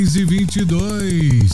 6h22.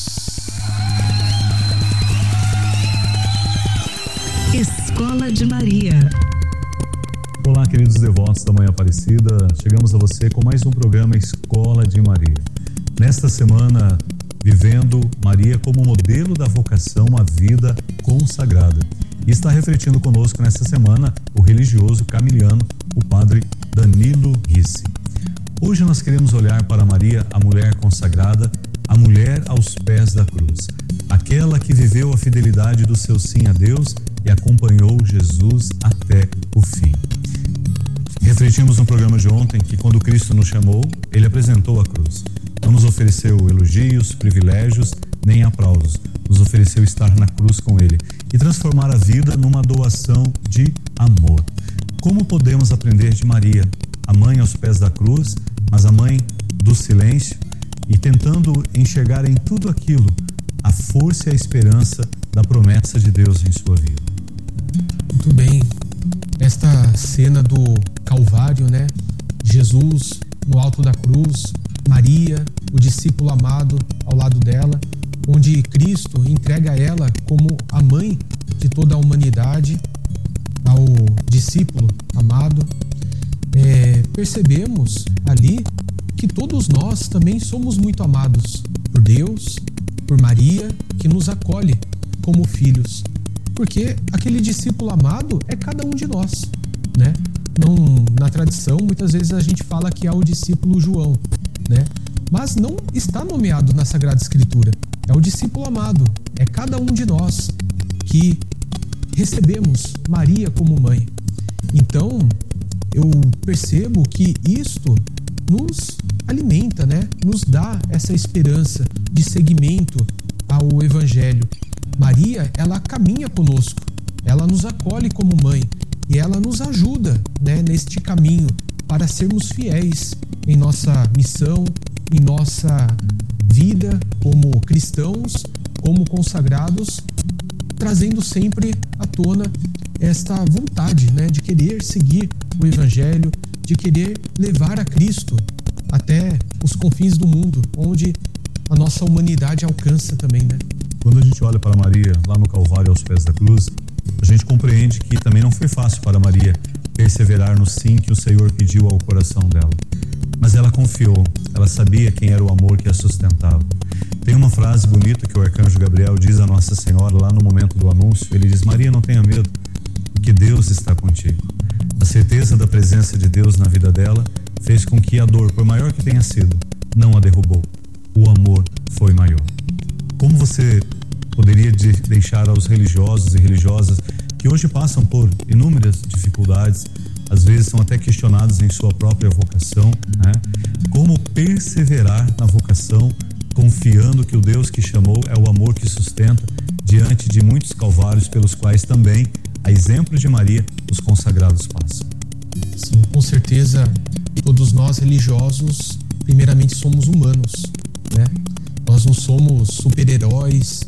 Escola de Maria. Olá, queridos devotos da Manhã Aparecida. Chegamos a você com mais um programa Escola de Maria. Nesta semana, vivendo Maria como modelo da vocação à vida consagrada. E está refletindo conosco nesta semana o religioso camiliano, o padre Danilo Ricci. Hoje nós queremos olhar para Maria, a mulher consagrada, a mulher aos pés da cruz, aquela que viveu a fidelidade do seu sim a Deus e acompanhou Jesus até o fim. Refletimos no programa de ontem que quando Cristo nos chamou, Ele apresentou a cruz. Não nos ofereceu elogios, privilégios, nem aplausos. Nos ofereceu estar na cruz com Ele e transformar a vida numa doação de amor. Como podemos aprender de Maria, a mãe aos pés da cruz, mas a mãe do silêncio, e tentando enxergar em tudo aquilo a força e a esperança da promessa de Deus em sua vida? Muito bem. Esta cena do Calvário, né? Jesus no alto da cruz, Maria, o discípulo amado ao lado dela, onde Cristo entrega a ela como a mãe de toda a humanidade, ao discípulo amado. Percebemos ali que todos nós também somos muito amados por Deus, por Maria, que nos acolhe como filhos. Porque aquele discípulo amado é cada um de nós, né? Na tradição, muitas vezes a gente fala que é o discípulo João, né? Mas não está nomeado na Sagrada Escritura. É o discípulo amado, é cada um de nós que recebemos Maria como mãe. Então, eu percebo que isto nos alimenta, né? Nos dá essa esperança de seguimento ao Evangelho. Maria, ela caminha conosco, ela nos acolhe como mãe e ela nos ajuda, né, neste caminho para sermos fiéis em nossa missão, em nossa vida como cristãos, como consagrados, trazendo sempre à tona esta vontade, né, de querer seguir o Evangelho, de querer levar a Cristo até os confins do mundo, onde a nossa humanidade alcança também, né? Quando a gente olha para Maria lá no Calvário aos pés da cruz, a gente compreende que também não foi fácil para Maria perseverar no sim que o Senhor pediu ao coração dela. Mas ela confiou, ela sabia quem era o amor que a sustentava. Tem uma frase bonita que o arcanjo Gabriel diz a Nossa Senhora lá no momento do anúncio. Ele diz: Maria, não tenha medo, porque Deus está contigo. A certeza da presença de Deus na vida dela fez com que a dor, por maior que tenha sido, não a derrubou. O amor foi maior. Como você poderia deixar aos religiosos e religiosas que hoje passam por inúmeras dificuldades, às vezes são até questionados em sua própria vocação, né? Como perseverar na vocação, confiando que o Deus que chamou é o amor que sustenta diante de muitos calvários pelos quais também, a exemplo de Maria, os consagrados passam? Sim, com certeza, todos nós religiosos, primeiramente somos humanos, né? Nós não somos super-heróis.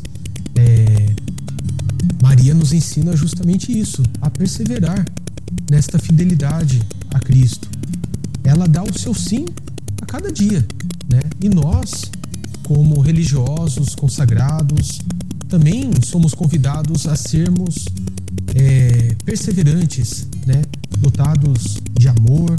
Maria nos ensina justamente isso, a perseverar nesta fidelidade a Cristo. Ela dá o seu sim a cada dia, né? E nós, como religiosos, consagrados, também somos convidados a sermos perseverantes, né? Dotados de amor,